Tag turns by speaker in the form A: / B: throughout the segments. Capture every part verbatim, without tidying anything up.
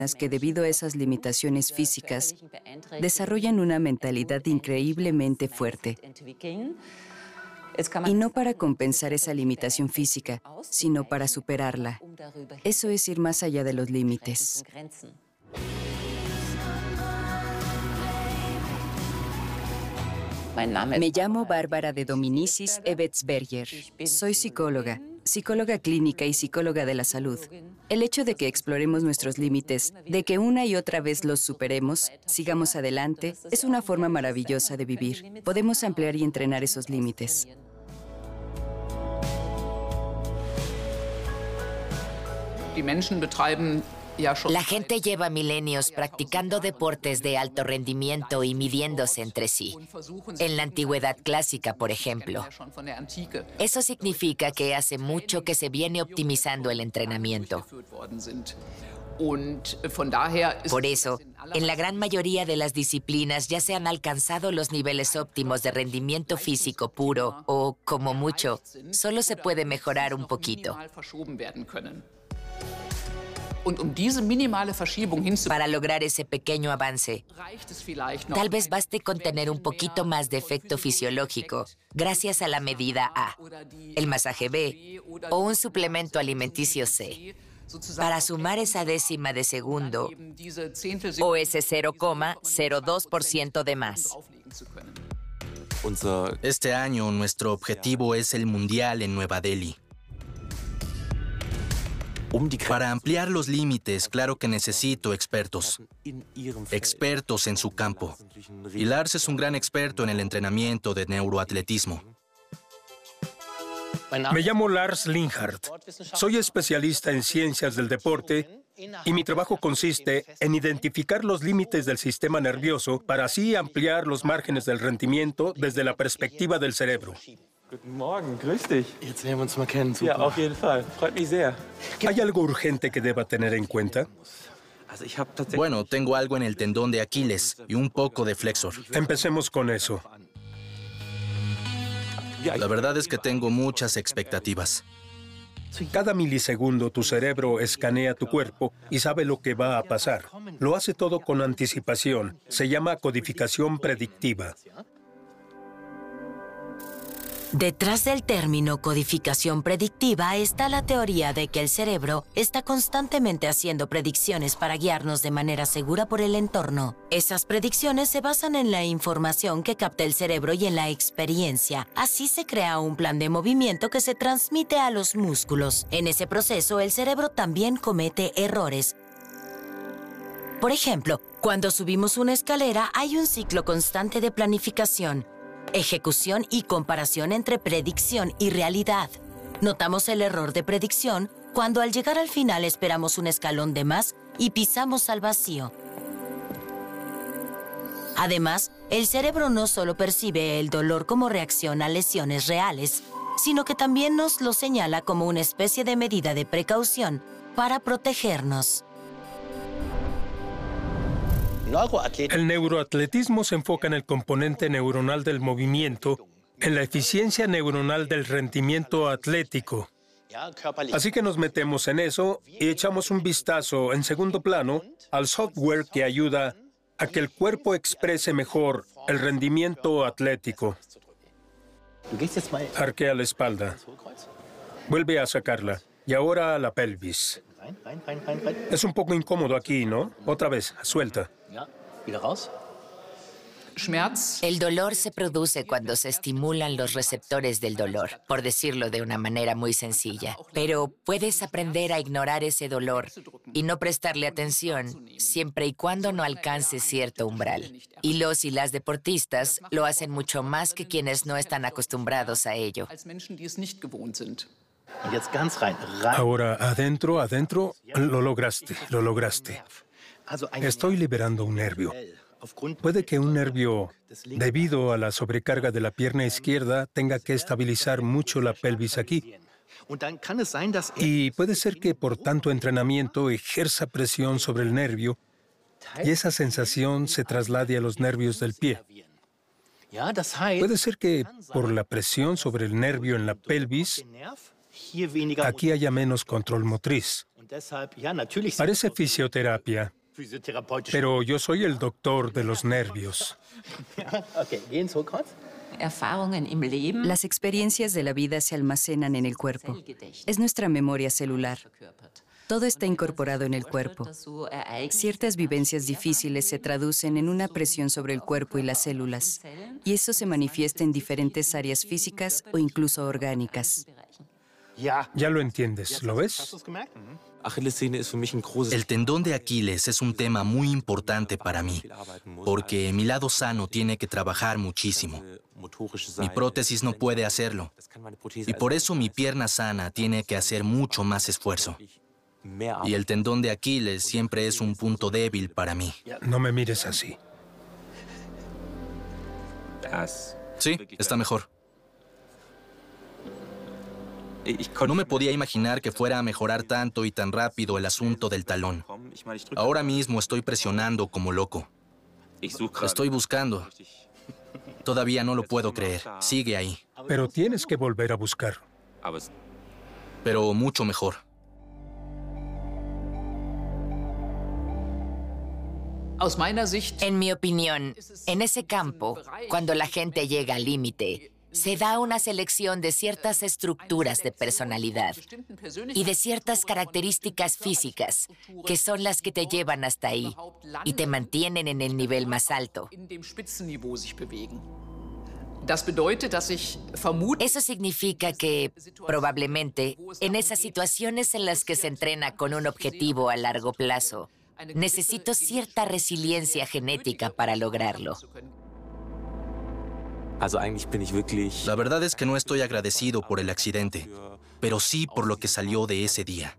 A: que debido a esas limitaciones físicas desarrollan una mentalidad increíblemente fuerte. Y no para compensar esa limitación física, sino para superarla. Eso es ir más allá de los límites. Me llamo Bárbara de Dominicis Ebetsberger. Soy psicóloga, psicóloga clínica y psicóloga de la salud. El hecho de que exploremos nuestros límites, de que una y otra vez los superemos, sigamos adelante, es una forma maravillosa de vivir. Podemos ampliar y entrenar esos límites.
B: La gente lleva milenios practicando deportes de alto rendimiento y midiéndose entre sí. En la antigüedad clásica, por ejemplo. Eso significa que hace mucho que se viene optimizando el entrenamiento. Por eso, en la gran mayoría de las disciplinas ya se han alcanzado los niveles óptimos de rendimiento físico puro o, como mucho, solo se puede mejorar un poquito. Para lograr ese pequeño avance, tal vez baste con tener un poquito más de efecto fisiológico gracias a la medida A, el masaje B o un suplemento alimenticio C, para sumar esa décima de segundo o ese cero coma cero dos por ciento de más.
C: Este año nuestro objetivo es el Mundial en Nueva Delhi. Para ampliar los límites, claro que necesito expertos. Expertos en su campo. Y Lars es un gran experto en el entrenamiento de neuroatletismo.
D: Me llamo Lars Linhardt. Soy especialista en ciencias del deporte y mi trabajo consiste en identificar los límites del sistema nervioso para así ampliar los márgenes del rendimiento desde la perspectiva del cerebro.
E: Guten Morgen, grüß dich. Jetzt lernen wir uns mal kennen. Super. Ja, auf jeden Fall. Freut mich sehr.
D: ¿Hay algo urgente que deba tener en cuenta?
C: Bueno, tengo algo en el tendón de Aquiles y un poco de flexor.
D: Empecemos con eso.
C: La verdad es que tengo muchas expectativas.
D: Cada milisegundo tu cerebro escanea tu cuerpo y sabe lo que va a pasar. Lo hace todo con anticipación. Se llama codificación predictiva.
B: Detrás del término codificación predictiva está la teoría de que el cerebro está constantemente haciendo predicciones para guiarnos de manera segura por el entorno. Esas predicciones se basan en la información que capta el cerebro y en la experiencia. Así se crea un plan de movimiento que se transmite a los músculos. En ese proceso, el cerebro también comete errores. Por ejemplo, cuando subimos una escalera, hay un ciclo constante de planificación, ejecución y comparación entre predicción y realidad. Notamos el error de predicción cuando al llegar al final esperamos un escalón de más y pisamos al vacío. Además, el cerebro no solo percibe el dolor como reacción a lesiones reales, sino que también nos lo señala como una especie de medida de precaución para protegernos.
D: El neuroatletismo se enfoca en el componente neuronal del movimiento, en la eficiencia neuronal del rendimiento atlético. Así que nos metemos en eso y echamos un vistazo en segundo plano al software que ayuda a que el cuerpo exprese mejor el rendimiento atlético. Arquea la espalda. Vuelve a sacarla. Y ahora a la pelvis. Es un poco incómodo aquí, ¿no? Otra vez, suelta.
B: El dolor se produce cuando se estimulan los receptores del dolor, por decirlo de una manera muy sencilla. Pero puedes aprender a ignorar ese dolor y no prestarle atención siempre y cuando no alcances cierto umbral. Y los y las deportistas lo hacen mucho más que quienes no están acostumbrados a ello.
D: Ahora, adentro, adentro, lo lograste, lo lograste. Estoy liberando un nervio. Puede que un nervio, debido a la sobrecarga de la pierna izquierda, tenga que estabilizar mucho la pelvis aquí. Y puede ser que por tanto entrenamiento ejerza presión sobre el nervio y esa sensación se traslade a los nervios del pie. Puede ser que por la presión sobre el nervio en la pelvis, aquí haya menos control motriz. Parece fisioterapia, pero yo soy el doctor de los nervios.
A: Las experiencias de la vida se almacenan en el cuerpo. Es nuestra memoria celular. Todo está incorporado en el cuerpo. Ciertas vivencias difíciles se traducen en una presión sobre el cuerpo y las células, y eso se manifiesta en diferentes áreas físicas o incluso orgánicas.
D: Ya lo entiendes, ¿lo ves?
C: El tendón de Aquiles es un tema muy importante para mí, porque mi lado sano tiene que trabajar muchísimo. Mi prótesis no puede hacerlo, y por eso mi pierna sana tiene que hacer mucho más esfuerzo. Y el tendón de Aquiles siempre es un punto débil para mí.
D: No me mires así.
C: Sí, está mejor. No me podía imaginar que fuera a mejorar tanto y tan rápido el asunto del talón. Ahora mismo estoy presionando como loco. Estoy buscando. Todavía no lo puedo creer. Sigue ahí.
D: Pero tienes que volver a buscar.
C: Pero mucho mejor.
B: En mi opinión, en ese campo, cuando la gente llega al límite, se da una selección de ciertas estructuras de personalidad y de ciertas características físicas que son las que te llevan hasta ahí y te mantienen en el nivel más alto. Eso significa que, probablemente, en esas situaciones en las que se entrena con un objetivo a largo plazo, necesito cierta resiliencia genética para lograrlo.
C: La verdad es que no estoy agradecido por el accidente, pero sí por lo que salió de ese día.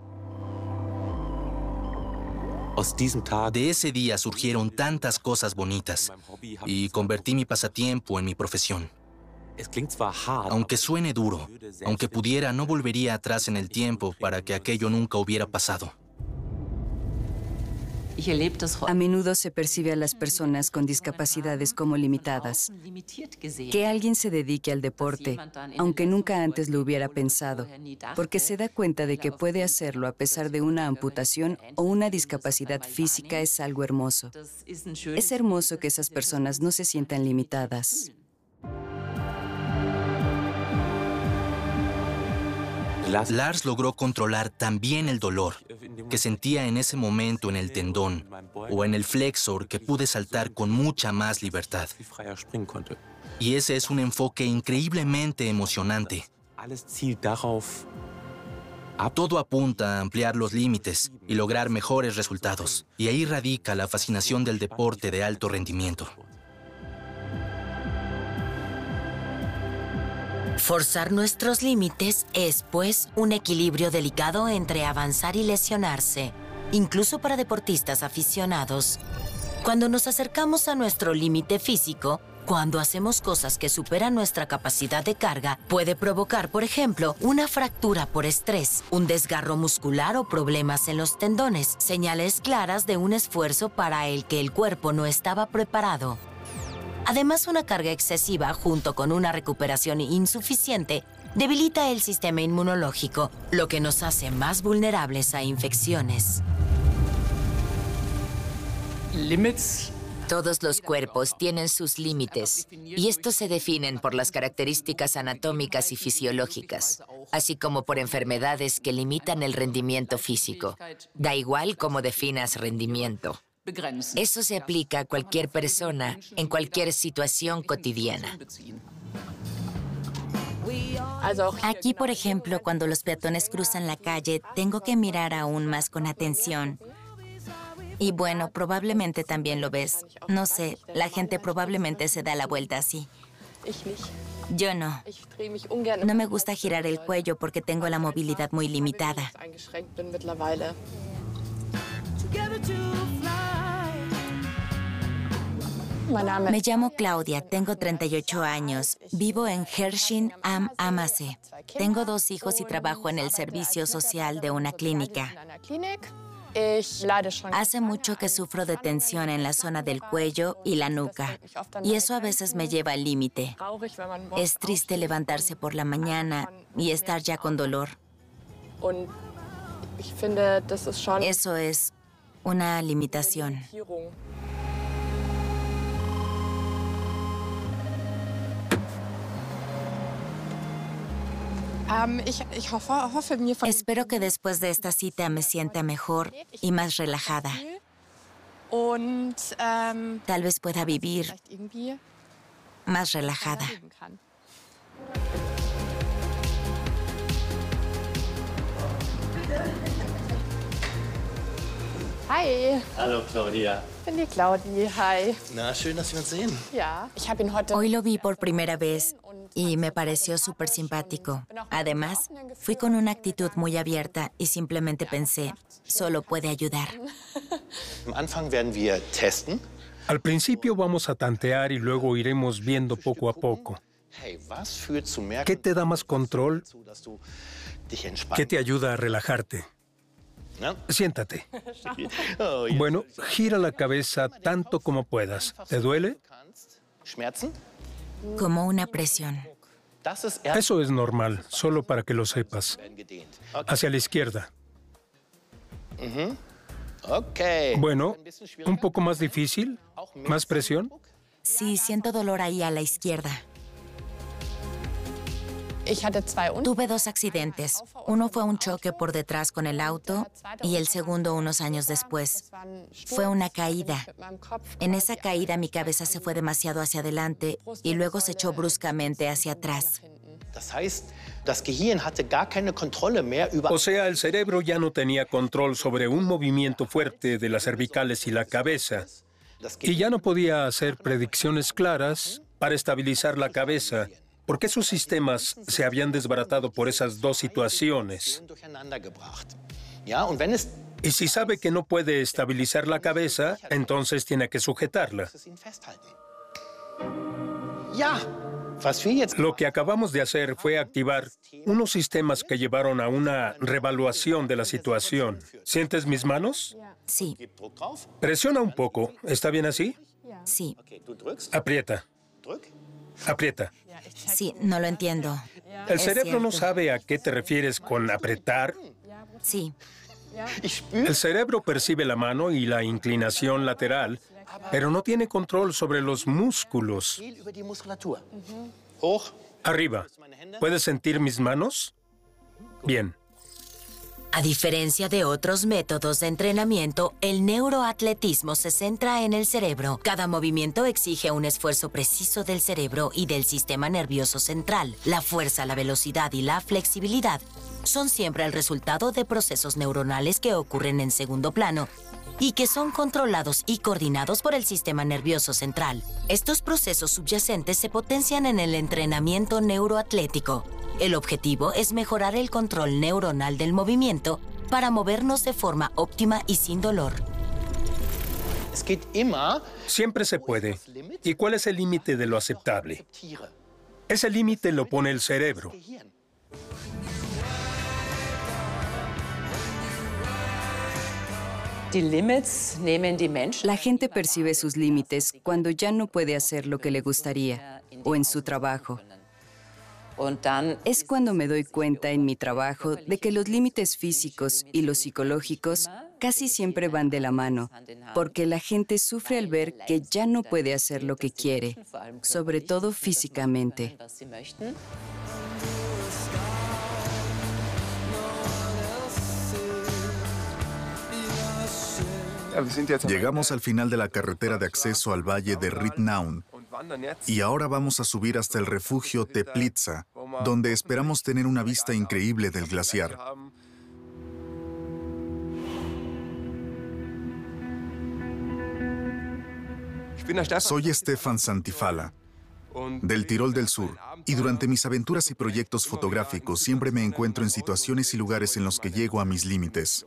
C: De ese día surgieron tantas cosas bonitas y convertí mi pasatiempo en mi profesión. Aunque suene duro, aunque pudiera, no volvería atrás en el tiempo para que aquello nunca hubiera pasado.
A: A menudo se percibe a las personas con discapacidades como limitadas. Que alguien se dedique al deporte, aunque nunca antes lo hubiera pensado, porque se da cuenta de que puede hacerlo a pesar de una amputación o una discapacidad física, es algo hermoso. Es hermoso que esas personas no se sientan limitadas.
C: Lars logró controlar tan bien el dolor que sentía en ese momento en el tendón o en el flexor que pude saltar con mucha más libertad. Y ese es un enfoque increíblemente emocionante. Todo apunta a ampliar los límites y lograr mejores resultados. Y ahí radica la fascinación del deporte de alto rendimiento.
B: Forzar nuestros límites es, pues, un equilibrio delicado entre avanzar y lesionarse, incluso para deportistas aficionados. Cuando nos acercamos a nuestro límite físico, cuando hacemos cosas que superan nuestra capacidad de carga, puede provocar, por ejemplo, una fractura por estrés, un desgarro muscular o problemas en los tendones, señales claras de un esfuerzo para el que el cuerpo no estaba preparado. Además, una carga excesiva junto con una recuperación insuficiente debilita el sistema inmunológico, lo que nos hace más vulnerables a infecciones. Todos los cuerpos tienen sus límites, y estos se definen por las características anatómicas y fisiológicas, así como por enfermedades que limitan el rendimiento físico. Da igual cómo definas rendimiento. Eso se aplica a cualquier persona, en cualquier situación cotidiana.
F: Aquí, por ejemplo, cuando los peatones cruzan la calle, tengo que mirar aún más con atención. Y bueno, probablemente también lo ves. No sé, la gente probablemente se da la vuelta así. Yo no. No me gusta girar el cuello porque tengo la movilidad muy limitada. Me llamo Claudia, tengo treinta y ocho años. Vivo en Hershing am Ammersee. Tengo dos hijos y trabajo en el servicio social de una clínica. Hace mucho que sufro de tensión en la zona del cuello y la nuca, y eso a veces me lleva al límite. Es triste levantarse por la mañana y estar ya con dolor. Eso es una limitación. Espero que después de esta cita me sienta mejor y más relajada. Tal vez pueda vivir más relajada.
G: Hi. Hallo, Claudia.
F: Ich bin die Claudi. Hi.
G: Na, schön, dass wir uns sehen.
F: Ja. Hoy lo vi por primera vez y me pareció súper simpático. Además, fui con una actitud muy abierta y simplemente pensé, solo puede ayudar.
G: Am Anfang werden wir testen.
D: Al principio vamos a tantear y luego iremos viendo poco a poco. ¿Qué te da más control? ¿Qué te ayuda a relajarte? Siéntate. Bueno, gira la cabeza tanto como puedas. ¿Te duele?
F: Como una presión.
D: Eso es normal, solo para que lo sepas. Hacia la izquierda. Bueno, un poco más difícil. ¿Más presión?
F: Sí, siento dolor ahí a la izquierda. Tuve dos accidentes. Uno fue un choque por detrás con el auto y el segundo unos años después. Fue una caída. En esa caída mi cabeza se fue demasiado hacia adelante y luego se echó bruscamente hacia atrás.
D: O sea, el cerebro ya no tenía control sobre un movimiento fuerte de las cervicales y la cabeza. Y ya no podía hacer predicciones claras para estabilizar la cabeza, porque sus sistemas se habían desbaratado por esas dos situaciones. Y si sabe que no puede estabilizar la cabeza, entonces tiene que sujetarla. Lo que acabamos de hacer fue activar unos sistemas que llevaron a una reevaluación de la situación. ¿Sientes mis manos?
F: Sí.
D: Presiona un poco. ¿Está bien así?
F: Sí.
D: Aprieta. Aprieta.
F: Sí, no lo entiendo.
D: ¿El cerebro no sabe a qué te refieres con apretar?
F: Sí.
D: El cerebro percibe la mano y la inclinación lateral, pero no tiene control sobre los músculos. Arriba. ¿Puedes sentir mis manos? Bien.
B: A diferencia de otros métodos de entrenamiento, el neuroatletismo se centra en el cerebro. Cada movimiento exige un esfuerzo preciso del cerebro y del sistema nervioso central. La fuerza, la velocidad y la flexibilidad son siempre el resultado de procesos neuronales que ocurren en segundo plano y que son controlados y coordinados por el sistema nervioso central. Estos procesos subyacentes se potencian en el entrenamiento neuroatlético. El objetivo es mejorar el control neuronal del movimiento para movernos de forma óptima y sin dolor.
D: Siempre se puede. ¿Y cuál es el límite de lo aceptable? Ese límite lo pone el cerebro.
A: La gente percibe sus límites cuando ya no puede hacer lo que le gustaría o en su trabajo. Es cuando me doy cuenta en mi trabajo de que los límites físicos y los psicológicos casi siempre van de la mano, porque la gente sufre al ver que ya no puede hacer lo que quiere, sobre todo físicamente.
H: Llegamos al final de la carretera de acceso al valle de Ridnaun y ahora vamos a subir hasta el refugio Teplitsa, donde esperamos tener una vista increíble del glaciar. Soy Stefan Santifala, del Tirol del Sur, y durante mis aventuras y proyectos fotográficos siempre me encuentro en situaciones y lugares en los que llego a mis límites.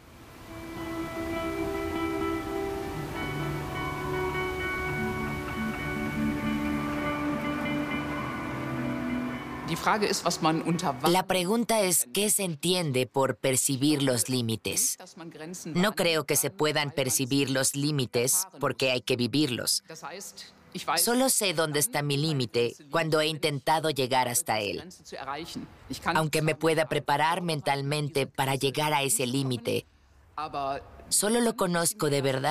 B: La pregunta es, ¿qué se entiende por percibir los límites? No creo que se puedan percibir los límites porque hay que vivirlos. Solo sé dónde está mi límite cuando he intentado llegar hasta él. Aunque me pueda preparar mentalmente para llegar a ese límite, solo lo conozco de verdad